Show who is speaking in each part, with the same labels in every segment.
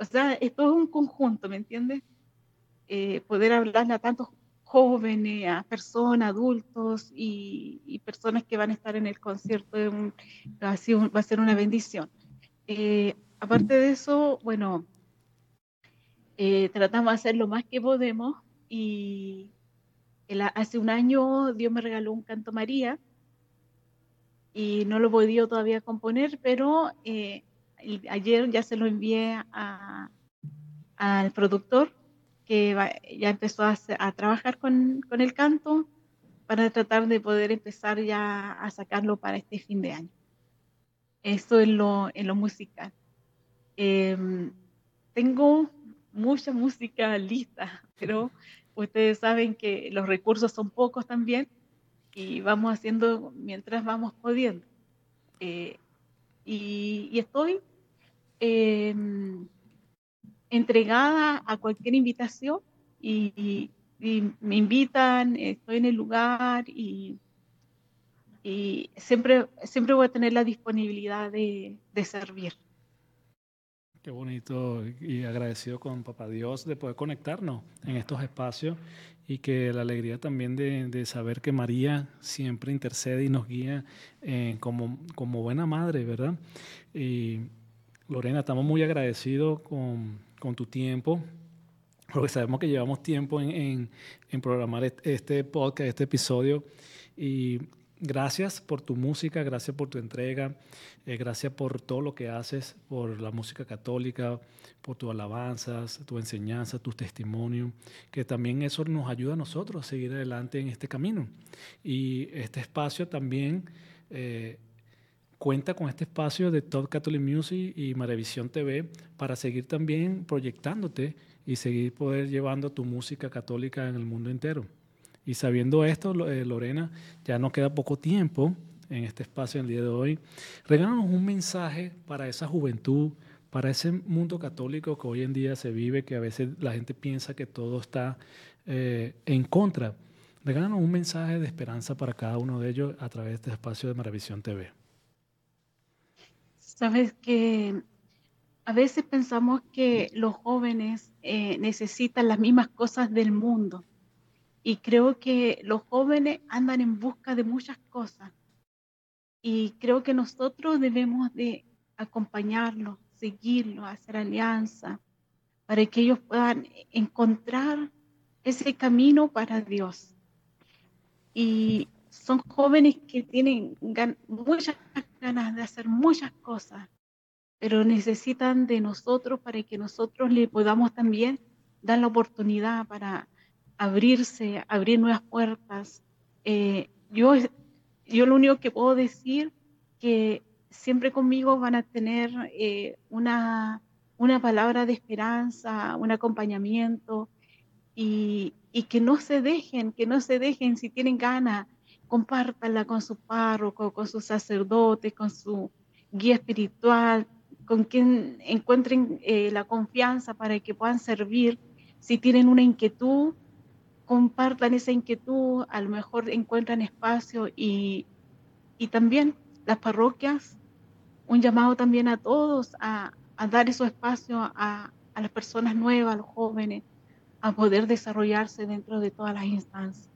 Speaker 1: sea, es todo un conjunto, ¿me entiendes? Poder hablarle a tantos jóvenes, a personas, adultos y personas que van a estar en el concierto, va a ser una bendición. Aparte de eso, bueno, tratamos de hacer lo más que podemos y hace un año Dios me regaló un canto María y no lo he podido todavía componer, pero ayer ya se lo envié al productor que ya empezó a trabajar con el canto para tratar de poder empezar ya a sacarlo para este fin de año. Eso en lo musical. Em, Tengo mucha música lista, pero ustedes saben que los recursos son pocos también y vamos haciendo mientras vamos pudiendo. Eh, y estoy em, entregada a cualquier invitación y me invitan, estoy en el lugar y siempre voy a tener la disponibilidad de servir.
Speaker 2: Qué bonito y agradecido con Papá Dios de poder conectarnos en estos espacios y que la alegría también de saber que María siempre intercede y nos guía como buena madre, ¿verdad? Y Lorena, estamos muy agradecidos con tu tiempo, porque sabemos que llevamos tiempo en programar este podcast, este episodio. Y gracias por tu música, gracias por tu entrega, gracias por todo lo que haces, por la música católica, por tus alabanzas, tu enseñanza, tu testimonio, que también eso nos ayuda a nosotros a seguir adelante en este camino. Y este espacio también cuenta con este espacio de Top Catholic Music y Maravisión TV para seguir también proyectándote y seguir poder llevando tu música católica en el mundo entero. Y sabiendo esto, Lorena, ya nos queda poco tiempo en este espacio en el día de hoy. Regálanos un mensaje para esa juventud, para ese mundo católico que hoy en día se vive, que a veces la gente piensa que todo está en contra. Regálanos un mensaje de esperanza para cada uno de ellos a través de este espacio de Maravisión TV.
Speaker 1: Sabes que a veces pensamos que los jóvenes necesitan las mismas cosas del mundo y creo que los jóvenes andan en busca de muchas cosas y creo que nosotros debemos de acompañarlos, seguirlos, hacer alianza para que ellos puedan encontrar ese camino para Dios. Y son jóvenes que tienen muchas ganas de hacer muchas cosas, pero necesitan de nosotros para que nosotros le podamos también dar la oportunidad para abrirse, abrir nuevas puertas. Eh, yo, yo lo único que puedo decir que siempre conmigo van a tener una palabra de esperanza, un acompañamiento y que no se dejen si tienen ganas, compártanla con su párroco, con su sacerdote, con su guía espiritual, con quien encuentren la confianza para que puedan servir. Si tienen una inquietud, compartan esa inquietud, a lo mejor encuentran espacio y también las parroquias, un llamado también a todos a dar esos espacios a las personas nuevas, a los jóvenes, a poder desarrollarse dentro de todas las instancias.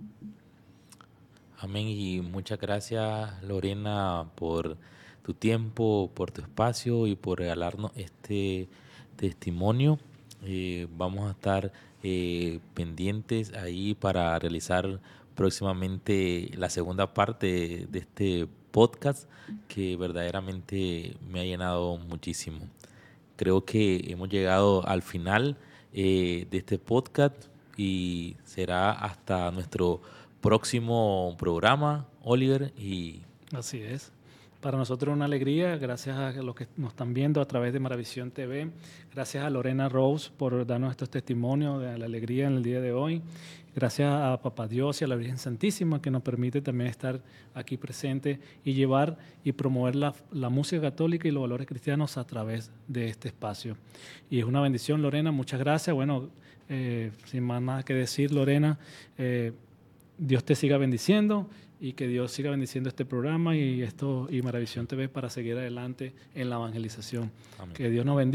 Speaker 3: Amén y muchas gracias Lorena por tu tiempo, por tu espacio y por regalarnos este testimonio. Vamos a estar pendientes ahí para realizar próximamente la segunda parte de este podcast que verdaderamente me ha llenado muchísimo. Creo que hemos llegado al final de este podcast y será hasta nuestro próximo programa, Oliver. Y
Speaker 2: Así es. Para nosotros una alegría, gracias a los que nos están viendo a través de Maravisión TV, gracias a Lorena Rose por darnos estos testimonios de la alegría en el día de hoy, gracias a Papá Dios y a la Virgen Santísima que nos permite también estar aquí presente y llevar y promover la música católica y los valores cristianos a través de este espacio. Y es una bendición, Lorena, muchas gracias. Bueno, sin más nada que decir, Lorena, Dios te siga bendiciendo y que Dios siga bendiciendo este programa y Maravisión TV para seguir adelante en la evangelización.
Speaker 3: amén.
Speaker 2: Que Dios nos bendiga.